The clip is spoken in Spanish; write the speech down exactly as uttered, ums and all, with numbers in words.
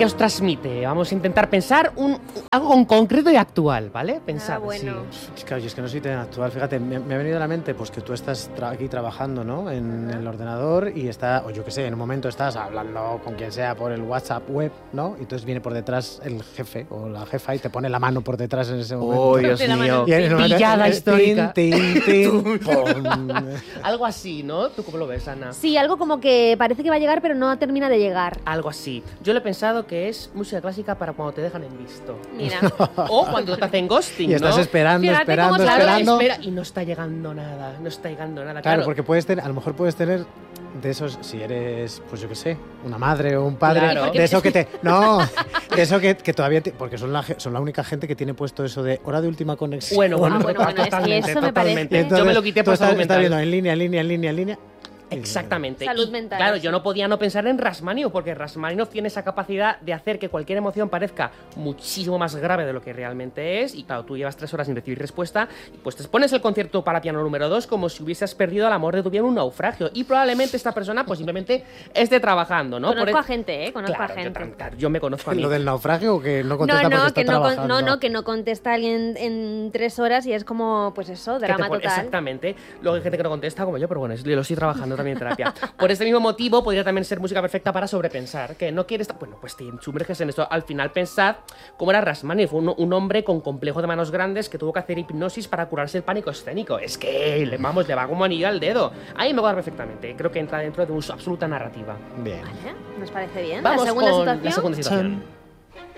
¿qué os transmite? Vamos a intentar pensar un, algo con concreto y actual, ¿vale? Pensad, Ah, bueno. sí. Claro, yo es que no soy tan actual. Fíjate, me, me ha venido a la mente pues que tú estás tra aquí trabajando, ¿no? En el ordenador y está, o yo qué sé, en un momento estás hablando con quien sea por el WhatsApp web, ¿no? Y entonces viene por detrás el jefe o la jefa y te pone la mano por detrás en ese momento. Oh, Dios mío. Y en ese momento, Pillada eh, histórica. tin, tin, tin, pum. Algo así, ¿no? ¿Tú cómo lo ves, Ana? Sí, algo como que parece que va a llegar, pero no termina de llegar. Algo así. Yo lo he pensado que es música clásica para cuando te dejan en visto. Mira. O cuando te hacen ghosting, Y estás ¿no? esperando, Fíjate esperando, cómo se- Claro, esperando. espera, y no está llegando nada, no está llegando nada. Claro, Claro, porque puedes tener, a lo mejor puedes tener de esos, si eres, pues yo qué sé, una madre o un padre, Claro. de eso que te, no, de eso que, que todavía, te, porque son la, ge- son la única gente que tiene puesto eso de hora de última conexión. Bueno, bueno, Ah, bueno, bueno, es que totalmente, eso me totalmente. parece- Yo me lo quité tú por estás, salud estás mental. viendo en línea, en línea, en línea, en línea. Exactamente. Salud Y, mental, Claro, sí. yo no podía no pensar en Rachmaninoff, porque Rachmaninoff tiene esa capacidad de hacer que cualquier emoción parezca muchísimo más grave de lo que realmente es. Y claro, tú llevas tres horas sin recibir respuesta, y pues te pones el concierto para piano número dos como si hubieses perdido el amor de tu vida en un naufragio. Y probablemente esta persona, pues simplemente esté trabajando, ¿no? Conozco Por e- a gente, ¿eh? Conozco Claro, a yo, gente. tam- claro, yo me conozco a mí. Lo del naufragio que no No, contesta porque no, está que no, con- trabajando. no, no, que no contesta alguien en tres horas y es como, pues eso, Que te drama pone- total. Exactamente. Luego hay gente que no contesta como yo, pero bueno, es- lo estoy trabajando también en terapia. Por este mismo motivo, podría también ser música perfecta para sobrepensar. Que no quieres... Bueno, pues te sumerges en esto. Al final, pensad cómo era Rachmaninoff, un, un hombre con complejo de manos grandes que tuvo que hacer hipnosis para curarse el pánico escénico. Es que, le- vamos, le va como anillo al dedo. Ahí me cuadra perfectamente. Creo que entra dentro de una absoluta narrativa. Bien. Vale, nos parece bien. Vamos la segunda con situación. la segunda situación. Chan.